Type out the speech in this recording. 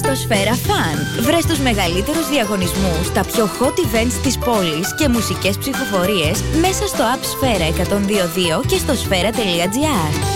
το Sfera Fun. Βρες τους μεγαλύτερους διαγωνισμούς, τα πιο hot events της πόλης και μουσικές ψηφοφορίες μέσα στο app Sfera 102.2 και στο sfera.gr.